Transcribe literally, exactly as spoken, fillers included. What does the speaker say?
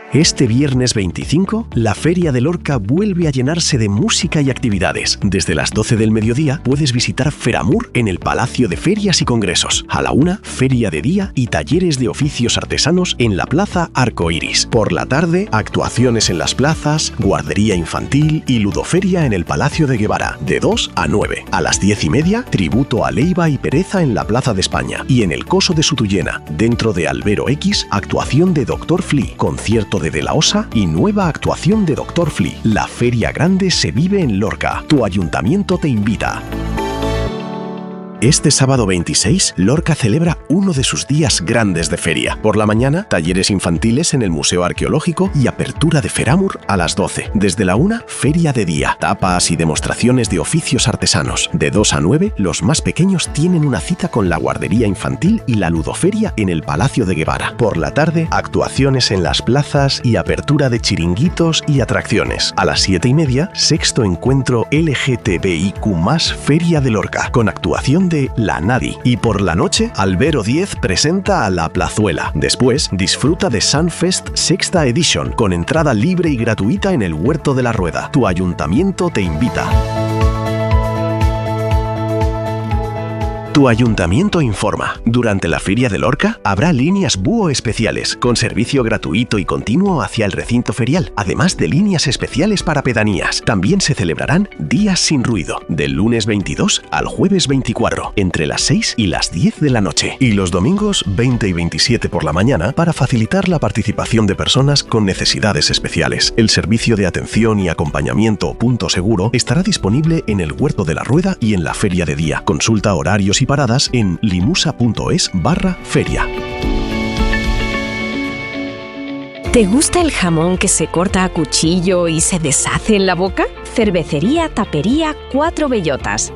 Este viernes veinticinco, la Feria de Lorca vuelve a llenarse de música y actividades. Desde las doce del mediodía puedes visitar Feramur en el Palacio de Ferias y Congresos. A la una, feria de día y talleres de oficios artesanos en la Plaza Arco Iris. Por la tarde, actuaciones en las plazas, guardería infantil y ludoferia en el Palacio de Guevara, de dos a nueve. A las diez y media, tributo a Leiva y Pereza en la Plaza de España. Y en el Coso de Sutullena, dentro de Albero X, actuación de Doctor Flea, concierto de De la Osa y nueva actuación de Doctor Flea. La Feria Grande se vive en Lorca. Tu ayuntamiento te invita. Este sábado veintiséis, Lorca celebra uno de sus días grandes de feria. Por la mañana, talleres infantiles en el Museo Arqueológico y apertura de Feramur a las doce. Desde la una, feria de día, tapas y demostraciones de oficios artesanos. De dos a nueve, los más pequeños tienen una cita con la guardería infantil y la ludoferia en el Palacio de Guevara. Por la tarde, actuaciones en las plazas y apertura de chiringuitos y atracciones. A las siete y media, sexto encuentro L G T B I Q más, Feria de Lorca, con actuación de La Nadi. Y por la noche, Albero diez presenta a La Plazuela. Después, disfruta de Sunfest Sexta Edition, con entrada libre y gratuita en el Huerto de la Rueda. Tu ayuntamiento te invita. Tu ayuntamiento informa. Durante la Feria de Lorca habrá líneas búho especiales, con servicio gratuito y continuo hacia el recinto ferial, además de líneas especiales para pedanías. También se celebrarán días sin ruido, del lunes veintidós al jueves veinticuatro, entre las seis y las diez de la noche. Y los domingos veinte y veintisiete por la mañana, para facilitar la participación de personas con necesidades especiales. El servicio de atención y acompañamiento Punto Seguro estará disponible en el Huerto de la Rueda y en la Feria de Día. Consulta horarios y paradas en limusa.es barra feria. ¿Te gusta el jamón que se corta a cuchillo y se deshace en la boca? Cervecería Tapería Cuatro Bellotas.